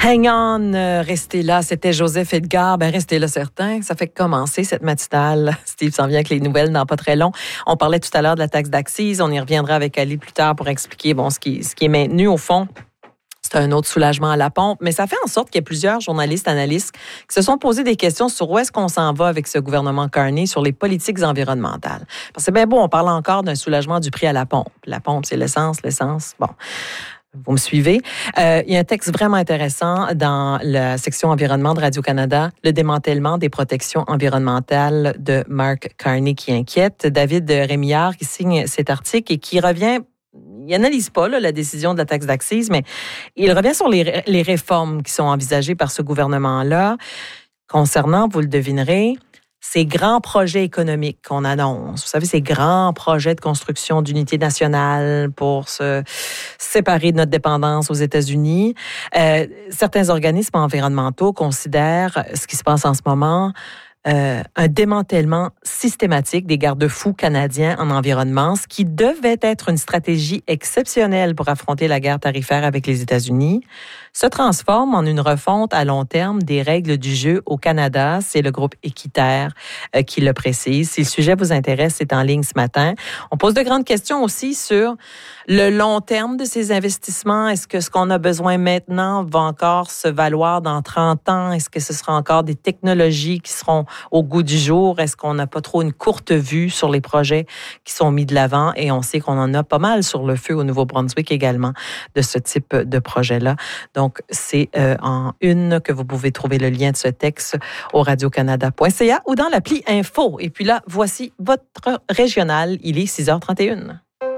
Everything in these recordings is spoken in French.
Hang on, restez là. C'était Joseph Edgar. Restez là, certains. Ça fait commencer cette matinale. Steve s'en vient avec les nouvelles dans pas très long. On parlait tout à l'heure de la taxe d'accise. On y reviendra avec Ali plus tard pour expliquer ce qui est maintenu au fond. C'est un autre soulagement à la pompe, mais ça fait en sorte qu'il y a plusieurs journalistes, analystes qui se sont posés des questions sur où est-ce qu'on s'en va avec ce gouvernement Carney sur les politiques environnementales. Parce que c'est bien beau, on parle encore d'un soulagement du prix à la pompe. La pompe, c'est l'essence. Bon. Vous me suivez? Il y a un texte vraiment intéressant dans la section environnement de Radio-Canada, le démantèlement des protections environnementales de Mark Carney qui inquiète. David Rémillard qui signe cet article et qui revient, il n'analyse pas la décision de la taxe d'accise, mais il revient sur les réformes qui sont envisagées par ce gouvernement-là concernant, vous le devinerez, ces grands projets économiques qu'on annonce. Vous savez, ces grands projets de construction d'unités nationales pour se séparer de notre dépendance aux États-Unis. Certains organismes environnementaux considèrent ce qui se passe en ce moment un démantèlement systématique des garde-fous canadiens en environnement, ce qui devait être une stratégie exceptionnelle pour affronter la guerre tarifaire avec les États-Unis, se transforme en une refonte à long terme des règles du jeu au Canada. C'est le groupe Équiterre qui le précise. Si le sujet vous intéresse, c'est en ligne ce matin. On pose de grandes questions aussi sur le long terme de ces investissements. Est-ce que ce qu'on a besoin maintenant va encore se valoir dans 30 ans? Est-ce que ce sera encore des technologies qui seront au goût du jour? Est-ce qu'on n'a pas trop une courte vue sur les projets qui sont mis de l'avant? Et on sait qu'on en a pas mal sur le feu au Nouveau-Brunswick également de ce type de projet-là. Donc, c'est en une que vous pouvez trouver le lien de ce texte au radiocanada.ca ou dans l'appli Info. Et puis là, voici votre régional. Il est 6h31.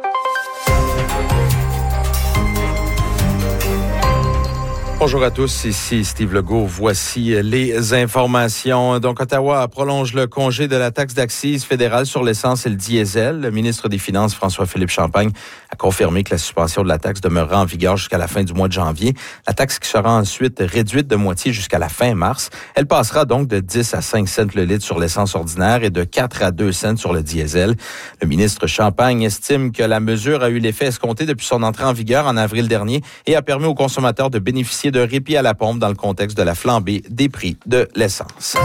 Bonjour à tous, ici Steve Legault. Voici les informations. Donc, Ottawa prolonge le congé de la taxe d'accise fédérale sur l'essence et le diesel. Le ministre des Finances, François-Philippe Champagne, a confirmé que la suspension de la taxe demeurera en vigueur jusqu'à la fin du mois de janvier. La taxe qui sera ensuite réduite de moitié jusqu'à la fin mars. Elle passera donc de 10 à 5 cents le litre sur l'essence ordinaire et de 4 à 2 cents sur le diesel. Le ministre Champagne estime que la mesure a eu l'effet escompté depuis son entrée en vigueur en avril dernier et a permis aux consommateurs de bénéficier de répit à la pompe dans le contexte de la flambée des prix de l'essence.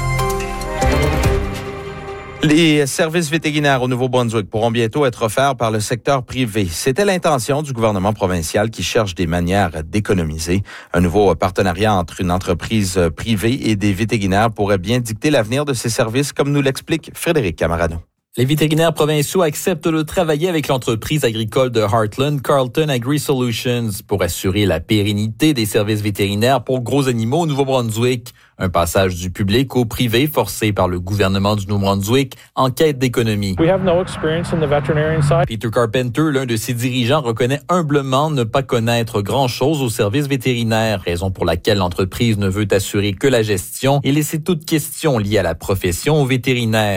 Les services vétérinaires au Nouveau-Brunswick pourront bientôt être offerts par le secteur privé. C'était l'intention du gouvernement provincial qui cherche des manières d'économiser. Un nouveau partenariat entre une entreprise privée et des vétérinaires pourrait bien dicter l'avenir de ces services, comme nous l'explique Frédéric Camarano. Les vétérinaires provinciaux acceptent de travailler avec l'entreprise agricole de Heartland, Carlton Agri-Solutions, pour assurer la pérennité des services vétérinaires pour gros animaux au Nouveau-Brunswick. Un passage du public au privé forcé par le gouvernement du Nouveau-Brunswick en quête d'économie. Peter Carpenter, l'un de ses dirigeants, reconnaît humblement ne pas connaître grand-chose aux services vétérinaires, raison pour laquelle l'entreprise ne veut assurer que la gestion et laisser toute question liée à la profession aux vétérinaires.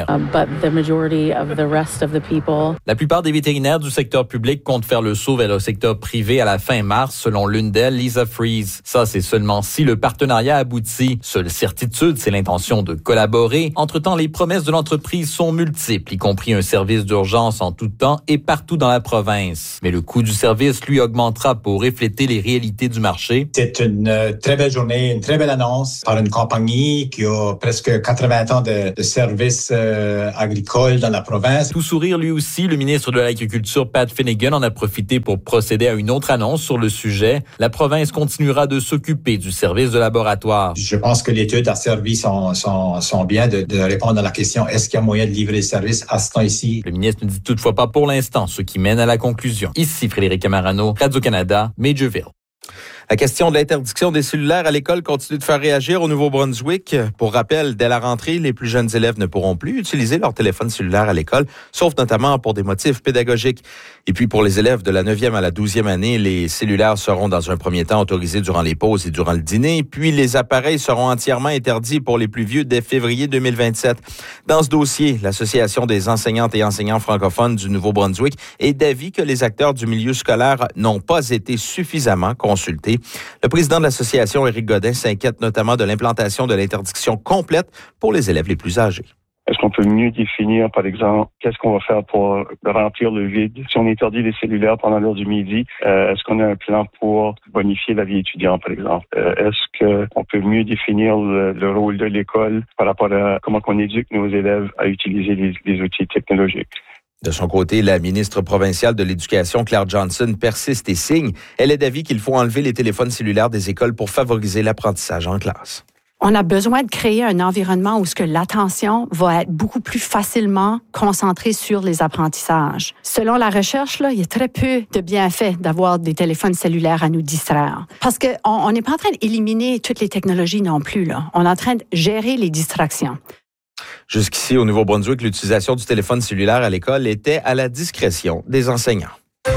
La plupart des vétérinaires du secteur public comptent faire le saut vers le secteur privé à la fin mars, selon l'une d'elles, Lisa Freeze. Ça, c'est seulement si le partenariat aboutit. Seule certitude, c'est l'intention de collaborer. Entre-temps, les promesses de l'entreprise sont multiples, y compris un service d'urgence en tout temps et partout dans la province. Mais le coût du service, lui, augmentera pour refléter les réalités du marché. C'est une très belle journée, une très belle annonce par une compagnie qui a presque 80 ans de services agricoles dans la province. Tout sourire lui aussi, le ministre de l'Agriculture, Pat Finnegan, en a profité pour procéder à une autre annonce sur le sujet. La province continuera de s'occuper du service de laboratoire. Je pense que l'étude a servi son bien de répondre à la question est-ce qu'il y a moyen de livrer le service à ce temps-ci? Le ministre ne dit toutefois pas pour l'instant, ce qui mène à la conclusion. Ici Frédéric Camarano, Radio-Canada, Majorville. La question de l'interdiction des cellulaires à l'école continue de faire réagir au Nouveau-Brunswick. Pour rappel, dès la rentrée, les plus jeunes élèves ne pourront plus utiliser leur téléphone cellulaire à l'école, sauf notamment pour des motifs pédagogiques. Et puis pour les élèves de la 9e à la 12e année, les cellulaires seront dans un premier temps autorisés durant les pauses et durant le dîner, puis les appareils seront entièrement interdits pour les plus vieux dès février 2027. Dans ce dossier, l'Association des enseignantes et enseignants francophones du Nouveau-Brunswick est d'avis que les acteurs du milieu scolaire n'ont pas été suffisamment consultés. Le président de l'association, Éric Godin, s'inquiète notamment de l'implantation de l'interdiction complète pour les élèves les plus âgés. Est-ce qu'on peut mieux définir, par exemple, qu'est-ce qu'on va faire pour remplir le vide? Si on interdit les cellulaires pendant l'heure du midi, est-ce qu'on a un plan pour bonifier la vie étudiante, par exemple? Est-ce qu'on peut mieux définir le rôle de l'école par rapport à comment on éduque nos élèves à utiliser les outils technologiques? De son côté, la ministre provinciale de l'Éducation, Claire Johnson, persiste et signe. Elle est d'avis qu'il faut enlever les téléphones cellulaires des écoles pour favoriser l'apprentissage en classe. On a besoin de créer un environnement où ce que l'attention va être beaucoup plus facilement concentrée sur les apprentissages. Selon la recherche, là, il y a très peu de bienfaits d'avoir des téléphones cellulaires à nous distraire. Parce qu'on n'est pas en train d'éliminer toutes les technologies non plus, là. On est en train de gérer les distractions. Jusqu'ici, au Nouveau-Brunswick, l'utilisation du téléphone cellulaire à l'école était à la discrétion des enseignants.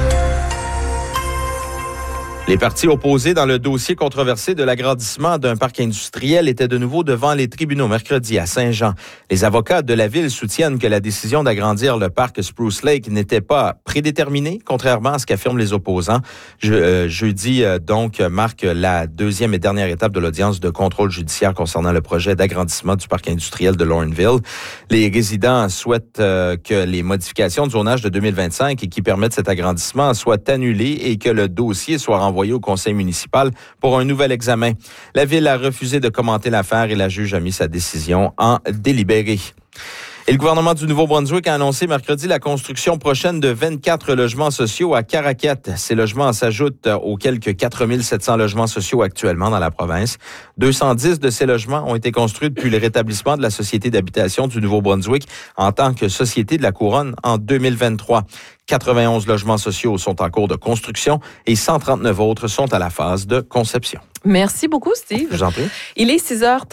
Les partis opposés dans le dossier controversé de l'agrandissement d'un parc industriel étaient de nouveau devant les tribunaux mercredi à Saint-Jean. Les avocats de la ville soutiennent que la décision d'agrandir le parc Spruce Lake n'était pas prédéterminée, contrairement à ce qu'affirment les opposants. Jeudi, donc, marque la deuxième et dernière étape de l'audience de contrôle judiciaire concernant le projet d'agrandissement du parc industriel de Lorneville. Les résidents souhaitent que les modifications de zonage de 2025 et qui permettent cet agrandissement soient annulées et que le dossier soit renvoyé au conseil municipal pour un nouvel examen. La ville a refusé de commenter l'affaire et la juge a mis sa décision en délibéré. Et le gouvernement du Nouveau-Brunswick a annoncé mercredi la construction prochaine de 24 logements sociaux à Caraquette. Ces logements s'ajoutent aux quelques 4 700 logements sociaux actuellement dans la province. 210 de ces logements ont été construits depuis le rétablissement de la Société d'habitation du Nouveau-Brunswick en tant que Société de la Couronne en 2023. 91 logements sociaux sont en cours de construction et 139 autres sont à la phase de conception. Merci beaucoup, Steve. Je vous en prie. Il est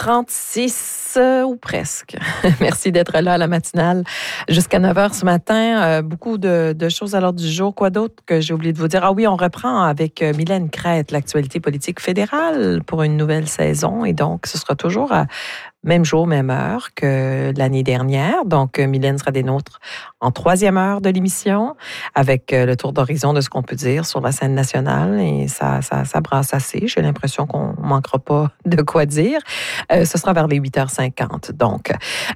6h36 ou presque. Merci d'être là à la matinale jusqu'à 9h ce matin. Beaucoup de choses à l'ordre du jour. Quoi d'autre que j'ai oublié de vous dire? Ah oui, on reprend avec Mylène Crête l'actualité politique fédérale pour une nouvelle saison. Et donc, ce sera toujours à même jour, même heure que l'année dernière. Donc, Mylène sera des nôtres en 3e heure de l'émission avec le tour d'horizon de ce qu'on peut dire sur la scène nationale. Et ça brasse assez. J'ai l'impression qu'on ne manquera pas de quoi dire. Ce sera vers les 8h50. Donc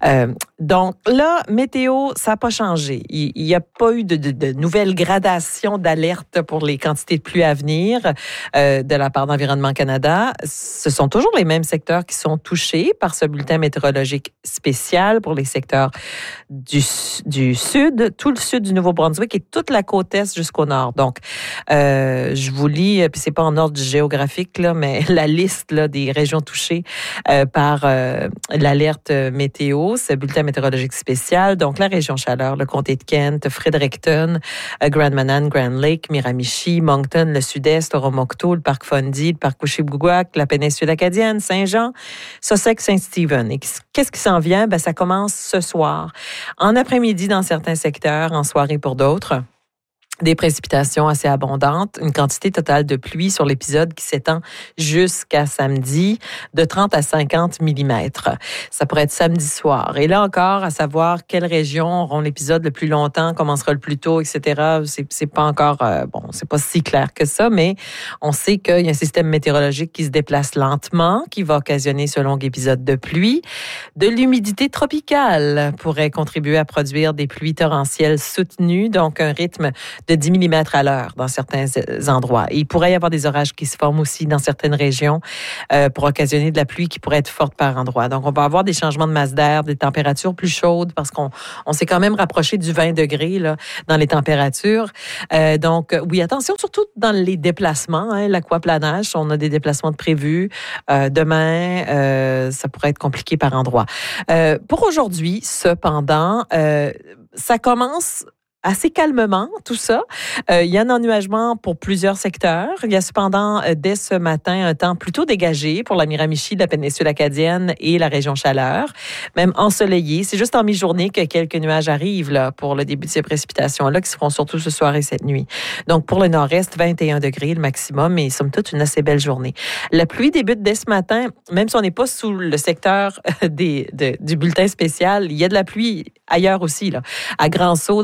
là, météo, ça n'a pas changé. Il n'y a pas eu de nouvelle gradation d'alerte pour les quantités de pluie à venir de la part d'Environnement Canada. Ce sont toujours les mêmes secteurs qui sont touchés par ce bulletin météorologique spécial pour les secteurs du sud, tout le sud du Nouveau-Brunswick et toute la côte est jusqu'au nord. Donc, je vous lis, puis c'est pas en ordre géographique, là, mais la liste là, des régions touchées par l'alerte météo, ce bulletin météorologique spécial. Donc, la région Chaleur, le comté de Kent, Fredericton, Grand Manan, Grand Lake, Miramichi, Moncton, le sud-est, Oromocto, le parc Fundy, le parc Kouchibouguac, la péninsule acadienne, Saint-Jean, Sussex, Saint-Stephen. Et qu'est-ce qui s'en vient? Ben, ça commence ce soir. En après-midi dans certains secteurs, en soirée pour d'autres. Des précipitations assez abondantes, une quantité totale de pluie sur l'épisode qui s'étend jusqu'à samedi de 30 à 50 millimètres. Ça pourrait être samedi soir. Et là encore, à savoir quelles régions auront l'épisode le plus longtemps, commencera le plus tôt, etc. C'est pas encore, c'est pas si clair que ça, mais on sait qu'il y a un système météorologique qui se déplace lentement, qui va occasionner ce long épisode de pluie. De l'humidité tropicale pourrait contribuer à produire des pluies torrentielles soutenues, donc un rythme de 10 mm à l'heure dans certains endroits. Et il pourrait y avoir des orages qui se forment aussi dans certaines régions pour occasionner de la pluie qui pourrait être forte par endroits. Donc, on va avoir des changements de masse d'air, des températures plus chaudes parce qu'on s'est quand même rapproché du 20 degrés là, dans les températures. Donc, oui, attention, surtout dans les déplacements, l'aquaplanage, on a des déplacements de prévus. Demain, ça pourrait être compliqué par endroits. Pour aujourd'hui, cependant, ça commence assez calmement, tout ça. Il y a un ennuagement pour plusieurs secteurs. Il y a cependant, dès ce matin, un temps plutôt dégagé pour la Miramichi, la péninsule acadienne et la région Chaleur, même ensoleillé. C'est juste en mi-journée que quelques nuages arrivent là, pour le début de ces précipitations-là, qui se feront surtout ce soir et cette nuit. Donc, pour le nord-est, 21 degrés le maximum, et somme toute, une assez belle journée. La pluie débute dès ce matin, même si on n'est pas sous le secteur du bulletin spécial, il y a de la pluie ailleurs aussi, là. À Grand-Sault, dans le Restigouche,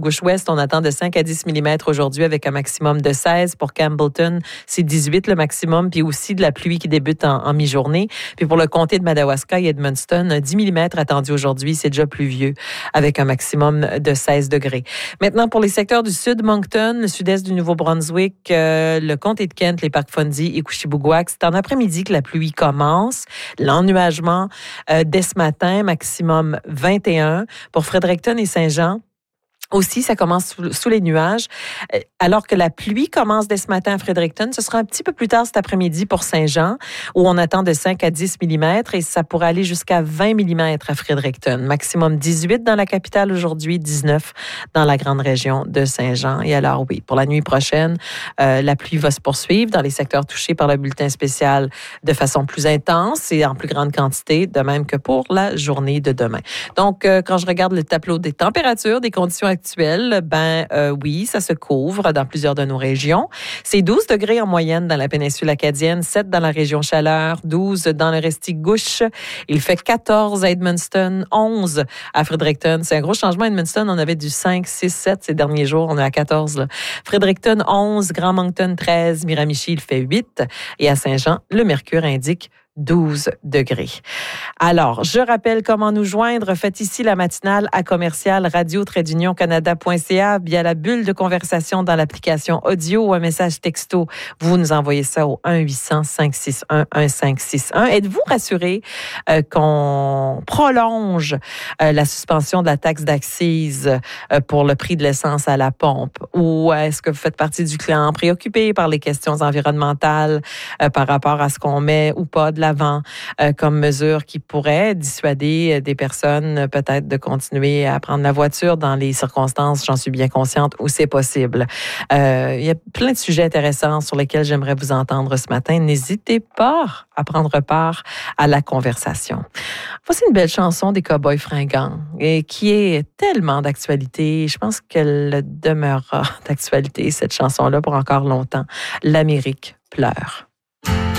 gauche ouest, on attend de 5 à 10 mm aujourd'hui avec un maximum de 16. Pour Campbellton, c'est 18 le maximum, puis aussi de la pluie qui débute en mi-journée. Puis pour le comté de Madawaska et Edmundston, 10 mm attendu aujourd'hui, c'est déjà pluvieux avec un maximum de 16 degrés. Maintenant, pour les secteurs du sud, Moncton, le sud-est du Nouveau-Brunswick, le comté de Kent, les parcs Fundy et Qushibouguac, c'est en après-midi que la pluie commence. L'ennuagement dès ce matin, maximum 21. Pour Fredericton et Saint-Jean, aussi, ça commence sous les nuages. Alors que la pluie commence dès ce matin à Fredericton, ce sera un petit peu plus tard cet après-midi pour Saint-Jean, où on attend de 5 à 10 mm et ça pourrait aller jusqu'à 20 mm à Fredericton. Maximum 18 dans la capitale aujourd'hui, 19 dans la grande région de Saint-Jean. Et alors, oui, pour la nuit prochaine, la pluie va se poursuivre dans les secteurs touchés par le bulletin spécial de façon plus intense et en plus grande quantité, de même que pour la journée de demain. Donc, quand je regarde le tableau des températures, des conditions actuelles, oui, ça se couvre dans plusieurs de nos régions. C'est 12 degrés en moyenne dans la péninsule acadienne, 7 dans la région Chaleur, 12 dans le Restigouche. Il fait 14 à Edmundston, 11 à Fredericton. C'est un gros changement. À Edmundston, on avait du 5, 6, 7 ces derniers jours. On est à 14. Là. Fredericton, 11. Grand Moncton, 13. Miramichi, il fait 8. Et à Saint-Jean, le mercure indique 12 degrés. Alors, je rappelle comment nous joindre. Faites ici la matinale à commercial radio-canada.ca via la bulle de conversation dans l'application audio ou un message texto. Vous nous envoyez ça au 1-800-561-1561. Êtes-vous rassuré qu'on prolonge la suspension de la taxe d'accise pour le prix de l'essence à la pompe? Ou est-ce que vous faites partie du clan préoccupé par les questions environnementales par rapport à ce qu'on met ou pas de l'avant comme mesure qui pourrait dissuader des personnes peut-être de continuer à prendre la voiture dans les circonstances, j'en suis bien consciente, où c'est possible. Il y a plein de sujets intéressants sur lesquels j'aimerais vous entendre ce matin. N'hésitez pas à prendre part à la conversation. Voici une belle chanson des Cowboys fringants et qui est tellement d'actualité. Je pense qu'elle demeurera d'actualité, cette chanson-là, pour encore longtemps. L'Amérique pleure.